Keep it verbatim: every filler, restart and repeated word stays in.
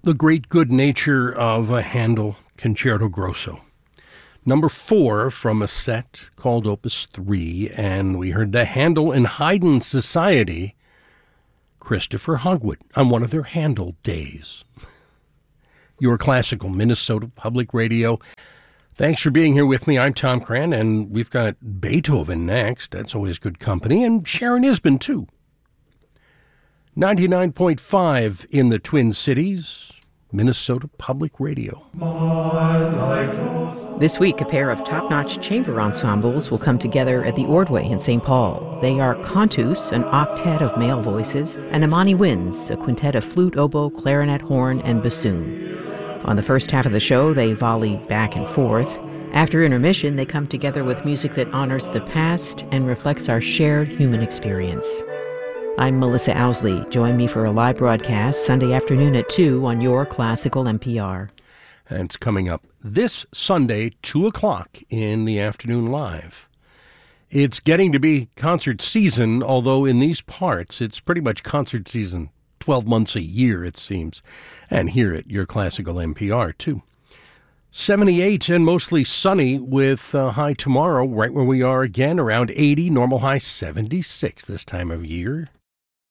The Great Good Nature of a Handel Concerto Grosso. Number four from a set called Opus three, and we heard the Handel and Haydn Society, Christopher Hogwood, on one of their Handel days. Your Classical Minnesota Public Radio. Thanks for being here with me. I'm Tom Cran, and we've got Beethoven next. That's always good company, and Sharon Isbin, too. ninety-nine point five in the Twin Cities, Minnesota Public Radio. This week, a pair of top-notch chamber ensembles will come together at the Ordway in Saint Paul. They are Cantus, an octet of male voices, and Amani Winds, a quintet of flute, oboe, clarinet, horn, and bassoon. On the first half of the show, they volley back and forth. After intermission, they come together with music that honors the past and reflects our shared human experience. I'm Melissa Owsley. Join me for a live broadcast Sunday afternoon at two on Your Classical N P R. And it's coming up this Sunday, two o'clock in the afternoon live. It's getting to be concert season, although in these parts, it's pretty much concert season twelve months a year, it seems. And here at Your Classical N P R, too. seventy-eight and mostly sunny with a high tomorrow, right where we are again, around eighty, normal high seventy-six this time of year.